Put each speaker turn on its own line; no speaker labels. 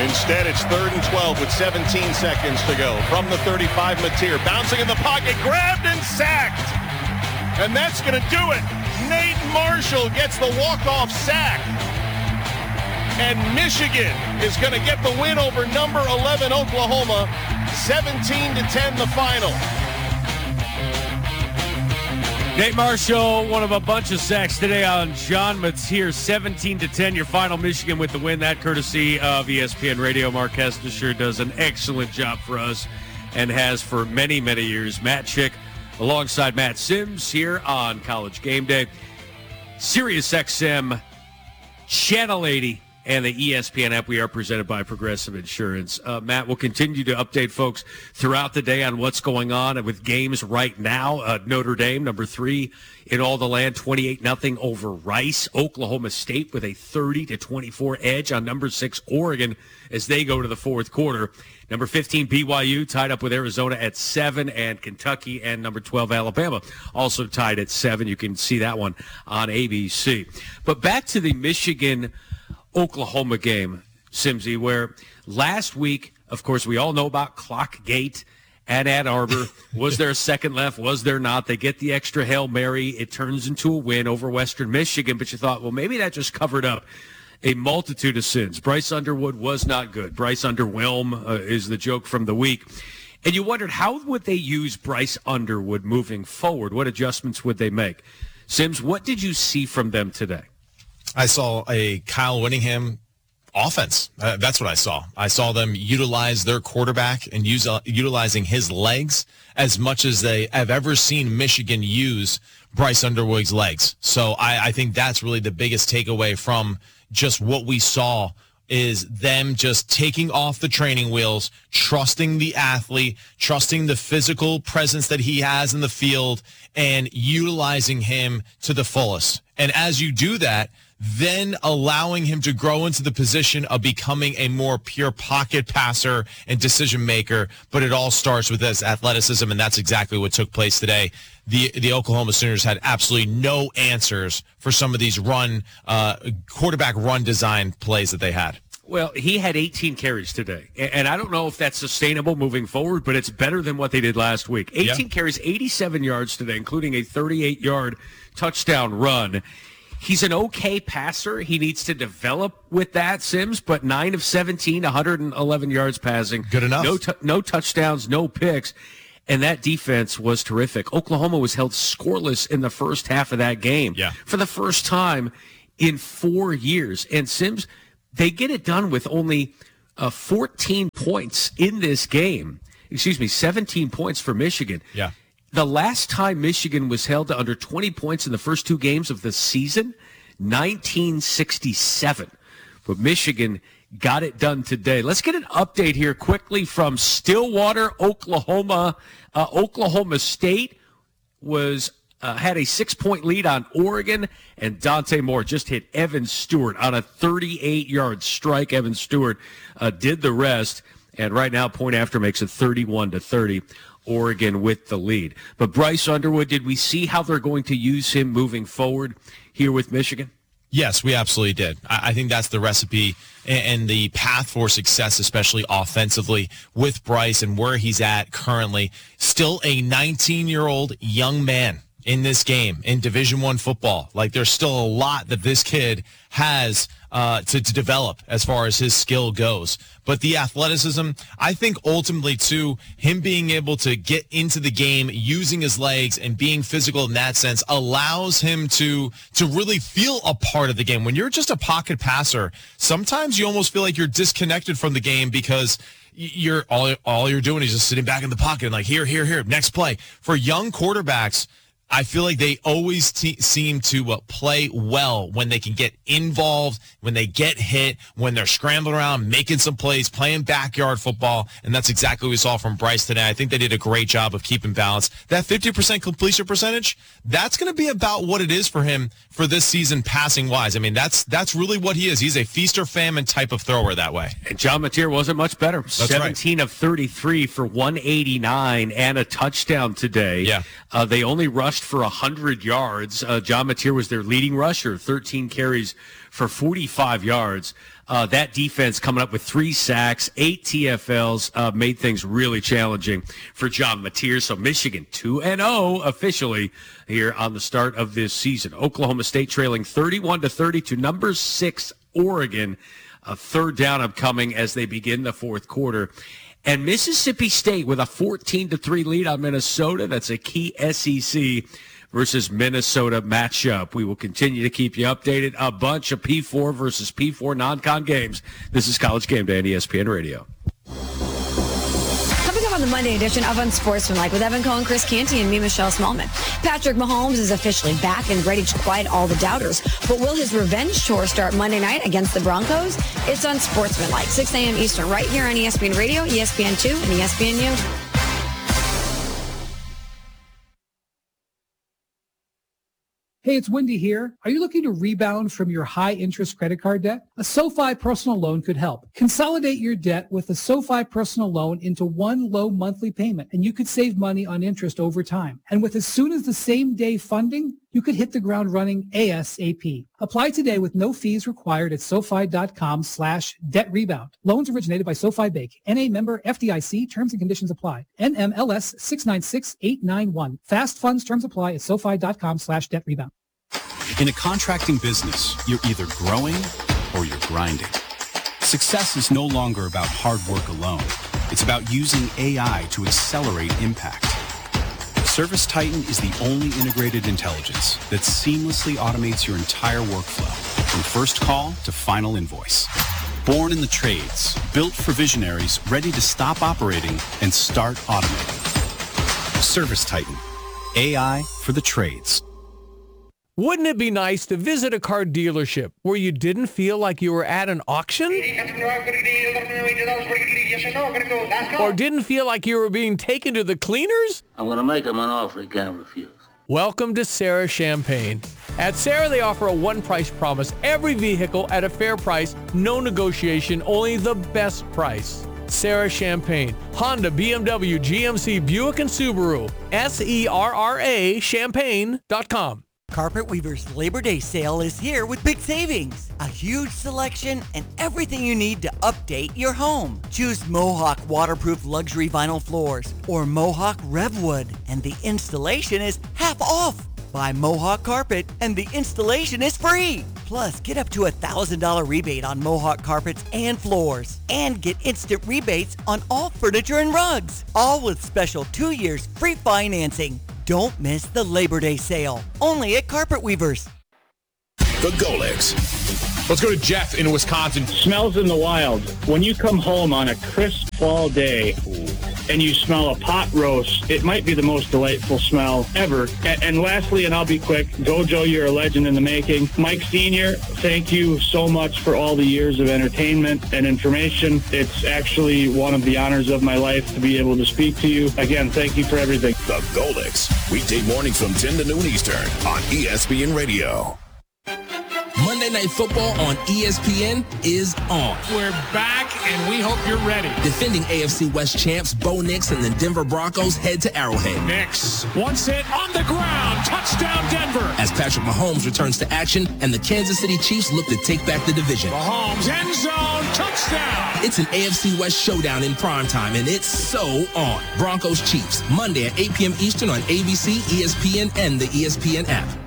Instead, it's 3rd and 12 with 17 seconds to go. From the 35, Mateer bouncing in the pocket, grabbed and sacked. And that's going to do it. Nate Marshall gets the walk-off sack. And Michigan is going to get the win over number 11 Oklahoma, 17-10 the final.
Nate Marshall, one of a bunch of sacks today on John Mateer, 17-10, your final. Michigan with the win. That courtesy of ESPN Radio. Mark Hester sure does an excellent job for us and has for many, many years. Matt Chick alongside Matt Sims here on College Game Day. Sirius XM, Channel 80, and the ESPN app. We are presented by Progressive Insurance. Matt, we'll continue to update folks throughout the day on what's going on with games right now. Notre Dame, number 3 in all the land, 28-0 over Rice. Oklahoma State with a 30-24 edge on number 6 Oregon as they go to the fourth quarter. Number 15 BYU tied up with Arizona at 7, and Kentucky and number 12 Alabama also tied at 7. You can see that one on ABC. But back to the Michigan-Oklahoma game, Simsy, where last week, of course, we all know about Clockgate at Ann Arbor. Was there a second left? Was there not? They get the extra Hail Mary. It turns into a win over Western Michigan, but you thought, well, maybe that just covered up a multitude of sins. Bryce Underwood was not good. Bryce Underwhelm is the joke from the week. And you wondered, how would they use Bryce Underwood moving forward? What adjustments would they make? Sims, what did you see from them today?
I saw a Kyle Whittingham offense. That's what I saw. I saw them utilize their quarterback and utilizing his legs as much as they have ever seen Michigan use Bryce Underwood's legs. So I think that's really the biggest takeaway from just what we saw, is them just taking off the training wheels, trusting the athlete, trusting the physical presence that he has in the field, and utilizing him to the fullest. And as you do that, then allowing him to grow into the position of becoming a more pure pocket passer and decision maker. But it all starts with his athleticism, and that's exactly what took place today. The Oklahoma Sooners had absolutely no answers for some of these quarterback run design plays that they had.
Well, he had 18 carries today, and I don't know if that's sustainable moving forward, but it's better than what they did last week. 18 carries, 87 yards today, including a 38-yard touchdown run. He's an okay passer. He needs to develop with that, Sims, but 9 of 17, 111 yards passing.
Good enough.
No touchdowns, no picks, and that defense was terrific. Oklahoma was held scoreless in the first half of that game for the first time in 4 years. And Sims, they get it done with only 14 points in this game. 17 points for Michigan.
Yeah.
The last time Michigan was held to under 20 points in the first 2 games of the season, 1967. But Michigan got it done today. Let's get an update here quickly from Stillwater, Oklahoma. Oklahoma State had a 6-point lead on Oregon, and Dante Moore just hit Evan Stewart on a 38-yard strike. Evan Stewart did the rest, and right now Point After makes it 31-30. Oregon with the lead. But Bryce Underwood, did we see how they're going to use him moving forward here with Michigan?
Yes, we absolutely did. I think that's the recipe and the path for success, especially offensively with Bryce and where he's at currently. Still a 19-year-old young man in this game in Division I football. Like, there's still a lot that this kid has to develop as far as his skill goes. But the athleticism, I think ultimately, too, him being able to get into the game using his legs and being physical in that sense allows him to really feel a part of the game. When you're just a pocket passer, sometimes you almost feel like you're disconnected from the game because you're all you're doing is just sitting back in the pocket and like, here, next play. For young quarterbacks, I feel like they always seem to play well when they can get involved, when they get hit, when they're scrambling around, making some plays, playing backyard football, and that's exactly what we saw from Bryce today. I think they did a great job of keeping balance. That 50% completion percentage, that's going to be about what it is for him for this season passing-wise. I mean, that's really what he is. He's a feast-or-famine type of thrower that way.
And John Mateer wasn't much better.
That's
17 of 33 for 189 and a touchdown today.
Yeah.
They only rushed for 100 yards. John Mateer was their leading rusher, 13 carries for 45 yards. That defense coming up with 3 sacks, 8 TFLs, made things really challenging for John Mateer. So Michigan 2-0 officially here on the start of this season. Oklahoma State trailing 31-30 to number 6 Oregon. A third down upcoming as they begin the fourth quarter. And Mississippi State with a 14-3 lead on Minnesota. That's a key SEC versus Minnesota matchup. We will continue to keep you updated. A bunch of P4 versus P4 non-con games. This is College Game Day on ESPN Radio.
Coming up on the Monday edition of Unsportsmanlike with Evan Cohen, Chris Canty, and me, Michelle Smallman. Patrick Mahomes is officially back and ready to quiet all the doubters. But will his revenge tour start Monday night against the Broncos? It's Unsportsmanlike, 6 a.m. Eastern, right here on ESPN Radio, ESPN2, and ESPNU.
Hey, it's Wendy here. Are you looking to rebound from your high-interest credit card debt? A SoFi personal loan could help. Consolidate your debt with a SoFi personal loan into one low monthly payment, and you could save money on interest over time. And with as soon as the same day funding, you could hit the ground running ASAP. Apply today with no fees required at SoFi.com/debt rebound. Loans originated by SoFi Bank. NA member FDIC. Terms and conditions apply. NMLS 696891. Fast funds terms apply at SoFi.com/debt rebound.
In a contracting business, you're either growing or you're grinding. Success is no longer about hard work alone. It's about using AI to accelerate impact. ServiceTitan is the only integrated intelligence that seamlessly automates your entire workflow, from first call to final invoice. Born in the trades, built for visionaries ready to stop operating and start automating. ServiceTitan, AI for the trades.
Wouldn't it be nice to visit a car dealership where you didn't feel like you were at an auction? Or didn't feel like you were being taken to the cleaners?
I'm going to make him an offer he can't refuse.
Welcome to Sarah Champagne. At Sarah, they offer a one-price promise. Every vehicle at a fair price, no negotiation, only the best price. Sarah Champagne, Honda, BMW, GMC, Buick, and Subaru. SERRA Champagne.com.
Carpet Weaver's Labor Day sale is here with big savings. A huge selection and everything you need to update your home. Choose Mohawk waterproof luxury vinyl floors or Mohawk Revwood, and the installation is half off. Buy Mohawk carpet and the installation is free. Plus, get up to $1,000 rebate on Mohawk carpets and floors. And get instant rebates on all furniture and rugs. All with special 2 years free financing. Don't miss the Labor Day sale. Only at Carpet Weavers.
The Golics.
Let's go to Jeff in Wisconsin.
Smells in the wild. When you come home on a crisp fall day and you smell a pot roast, it might be the most delightful smell ever. And lastly, and I'll be quick, Gojo, you're a legend in the making. Mike Sr., thank you so much for all the years of entertainment and information. It's actually one of the honors of my life to be able to speak to you. Again, thank you for everything.
The Golics. Weekday mornings from 10 to noon Eastern on ESPN Radio.
Monday Night Football on ESPN is on.
We're back, and we hope you're ready.
Defending AFC West champs Bo Nix and the Denver Broncos head to Arrowhead.
Nix, once hit on the ground, touchdown Denver.
As Patrick Mahomes returns to action and the Kansas City Chiefs look to take back the division.
Mahomes, end zone, touchdown.
It's an AFC West showdown in primetime, and it's so on. Broncos Chiefs, Monday at 8 p.m. Eastern on ABC, ESPN, and the ESPN app.